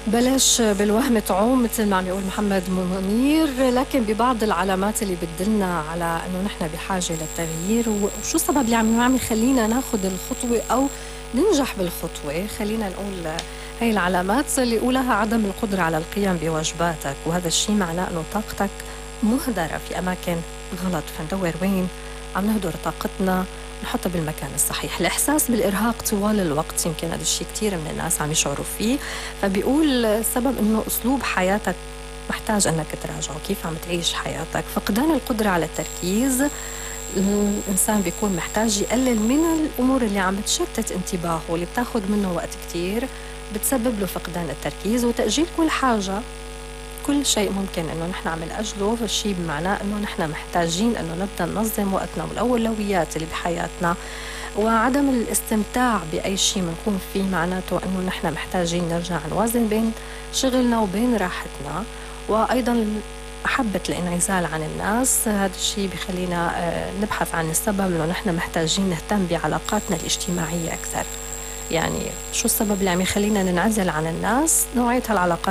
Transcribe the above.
بلاش بالوهم تعوم مثل ما عم يقول محمد منير، لكن ببعض العلامات اللي بتدلنا على انه نحن بحاجه للتغيير، وشو السبب اللي عم يخلينا ناخذ الخطوه او ننجح بالخطوه. خلينا نقول هي العلامات اللي اولها عدم القدره على القيام بواجباتك، وهذا الشيء معناه انه طاقتك مهدره في اماكن غلط، فندور وين عم نهدر طاقتنا نحطها بالمكان الصحيح. الإحساس بالإرهاق طوال الوقت، يمكن هذا الشيء كتير من الناس عم يشعروا فيه، فبيقول السبب إنه أسلوب حياتك محتاج أنك تراجعه، كيف عم تعيش حياتك. فقدان القدرة على التركيز، الإنسان بيكون محتاج يقلل من الأمور اللي عم بتشتت انتباهه، اللي بتاخد منه وقت كتير بتسبب له فقدان التركيز. وتأجيل كل حاجة، كل شيء ممكن انه نحن عم نأجله، فالشيء بمعناه انه نحن محتاجين انه نبدا ننظم وقتنا والاولويات اللي بحياتنا. وعدم الاستمتاع باي شيء بنكون فيه معناته انه نحن محتاجين نرجع نوازن بين شغلنا وبين راحتنا. وايضا محبة الانعزال عن الناس، هذا الشيء بخلينا نبحث عن السبب انه نحن محتاجين نهتم بعلاقاتنا الاجتماعية اكثر. يعني شو السبب اللي عم يخلينا ننعزل عن الناس؟ نوعية هالعلاقات